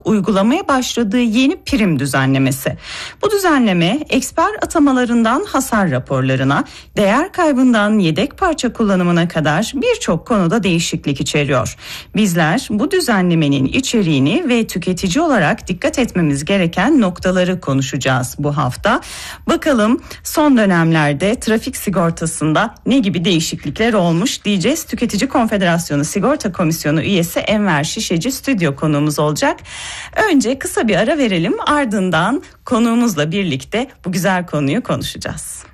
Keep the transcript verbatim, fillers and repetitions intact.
uygulamaya başladığı yeni prim düzenlemesi. Bu düzenleme eksper atamalarından hasar raporlarına, değer kaybından yedek parça kullanımına kadar birçok konuda değişiklik içeriyor. Bizler bu düzenlemenin içeriğini ve tüketici olarak dikkat etmemiz gereken noktaları konuşacağız bu hafta. Bakalım son dönemlerde trafik sigortasında ne gibi değişiklikler olmuş diyeceğiz. Tüketici Konfederasyonu Sigorta Komisyonu üyesi Enver Şişeci stüdyo konuğumuz olacak. Önce kısa bir ara verelim, ardından konuğumuzla birlikte bu güzel konuyu konuşacağız.